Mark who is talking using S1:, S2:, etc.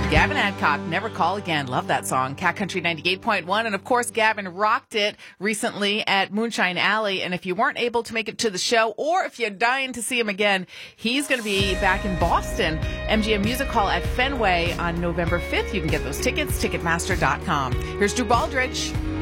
S1: Gavin Adcock, Never Call Again. Love that song. Cat Country 98.1. And of course, Gavin rocked it recently at Moonshine Alley. And if you weren't able to make it to the show, or if you're dying to see him again, he's going to be back in Boston, MGM Music Hall at Fenway on November 5th. You can get those tickets, Ticketmaster.com. Here's Drew Baldridge.